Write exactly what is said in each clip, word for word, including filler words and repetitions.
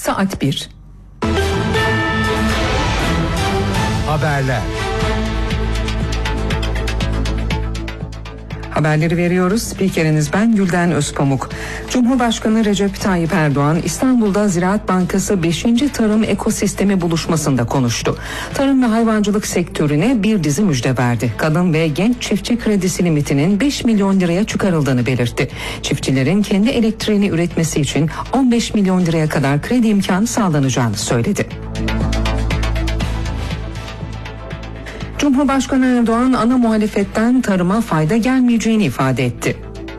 saat bir. Haberler. Haberleri veriyoruz. Spikeriniz ben Gülden Özpamuk. Cumhurbaşkanı Recep Tayyip Erdoğan İstanbul'da Ziraat Bankası beşinci Tarım Ekosistemi buluşmasında konuştu. Tarım ve hayvancılık sektörüne bir dizi müjde verdi. Kadın ve genç çiftçi kredisi limitinin beş milyon liraya çıkarıldığını belirtti. Çiftçilerin kendi elektriğini üretmesi için on beş milyon liraya kadar kredi imkanı sağlanacağını söyledi. Cumhurbaşkanı Erdoğan ana muhalefetten tarıma fayda gelmeyeceğini ifade etti.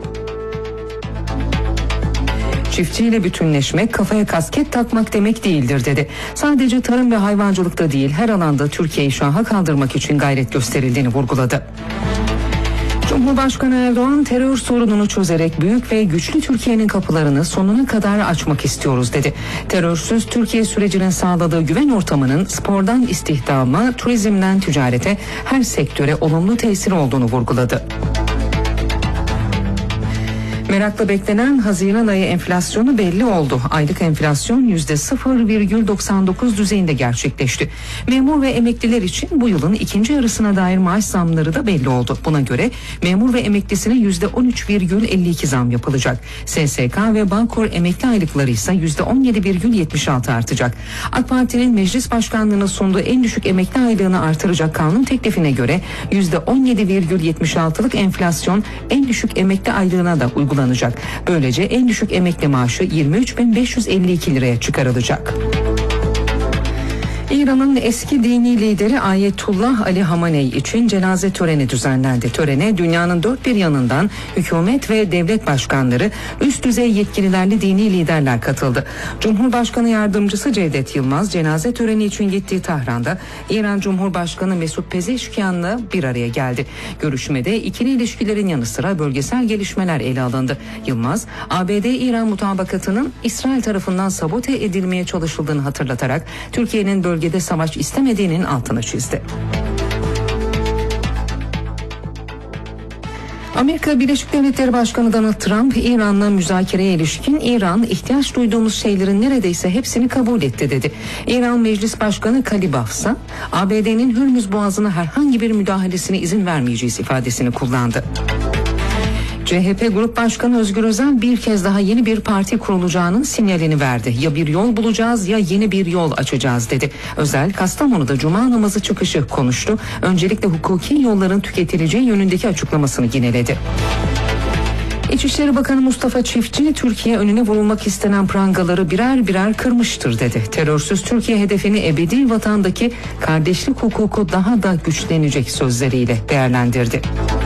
Çiftçiyle bütünleşmek kafaya kasket takmak demek değildir dedi. Sadece tarım ve hayvancılıkta değil her alanda Türkiye'yi şaha kaldırmak için gayret gösterildiğini vurguladı. Cumhurbaşkanı Erdoğan terör sorununu çözerek büyük ve güçlü Türkiye'nin kapılarını sonuna kadar açmak istiyoruz dedi. Terörsüz Türkiye sürecinin sağladığı güven ortamının spordan istihdama, turizmden ticarete her sektöre olumlu tesiri olduğunu vurguladı. Merakla beklenen Haziran ayı enflasyonu belli oldu. Aylık enflasyon yüzde sıfır virgül doksan dokuz düzeyinde gerçekleşti. Memur ve emekliler için bu yılın ikinci yarısına dair maaş zamları da belli oldu. Buna göre memur ve emeklisine yüzde on üç virgül elli iki zam yapılacak. S S K ve Bağkur emekli aylıkları ise yüzde on yedi virgül yetmiş altı artacak. AK Parti'nin meclis başkanlığına sunduğu en düşük emekli aylığını artıracak kanun teklifine göre yüzde on yedi virgül yetmiş altılık enflasyon en düşük emekli aylığına da uygulanacak. Böylece en düşük emekli maaşı yirmi üç bin beş yüz elli iki liraya çıkarılacak. İran'ın eski dini lideri Ayetullah Ali Hamenei için cenaze töreni düzenlendi. Törene dünyanın dört bir yanından hükümet ve devlet başkanları, üst düzey yetkililerle dini liderler katıldı. Cumhurbaşkanı Yardımcısı Cevdet Yılmaz cenaze töreni için gittiği Tahran'da İran Cumhurbaşkanı Mesut Pezeşkian'la bir araya geldi. Görüşmede ikili ilişkilerin yanı sıra bölgesel gelişmeler ele alındı. Yılmaz, A B D-İran mutabakatının İsrail tarafından sabote edilmeye çalışıldığını hatırlatarak Türkiye'nin bölgede savaş istemediğinin altını çizdi. Amerika Birleşik Devletleri Başkanı Donald Trump, İran'la müzakereye ilişkin İran ihtiyaç duyduğumuz şeylerin neredeyse hepsini kabul etti dedi. İran Meclis Başkanı Kalibaf ise A B D'nin Hürmüz Boğazı'na herhangi bir müdahalesine izin vermeyeceğiz ifadesini kullandı. C H P Grup Başkanı Özgür Özel bir kez daha yeni bir parti kurulacağının sinyalini verdi. Ya bir yol bulacağız ya yeni bir yol açacağız dedi. Özel Kastamonu'da Cuma namazı çıkışı konuştu. Öncelikle hukuki yolların tüketileceği yönündeki açıklamasını yineledi. İçişleri Bakanı Mustafa Çiftçi, Türkiye önüne vurulmak istenen prangaları birer birer kırmıştır dedi. Terörsüz Türkiye hedefini ebedi vatandaki kardeşlik hukuku daha da güçlenecek sözleriyle değerlendirdi.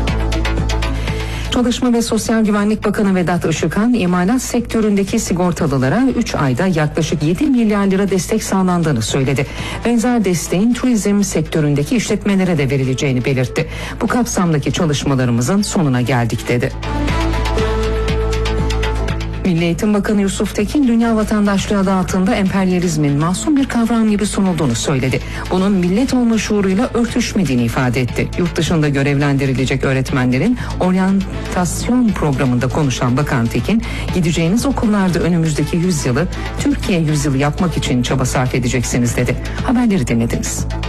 Çalışma ve Sosyal Güvenlik Bakanı Vedat Işıkhan, imalat sektöründeki sigortalılara üç ayda yaklaşık yedi milyar lira destek sağlandığını söyledi. Benzer desteğin turizm sektöründeki işletmelere de verileceğini belirtti. Bu kapsamdaki çalışmalarımızın sonuna geldik dedi. Milli Eğitim Bakanı Yusuf Tekin, dünya vatandaşlığı adı altında emperyalizmin masum bir kavram gibi sunulduğunu söyledi. Bunun millet olma şuuruyla örtüşmediğini ifade etti. Yurt dışında görevlendirilecek öğretmenlerin oryantasyon programında konuşan Bakan Tekin, gideceğiniz okullarda önümüzdeki yüzyılı Türkiye yüzyılı yapmak için çaba sarf edeceksiniz dedi. Haberleri dinlediniz.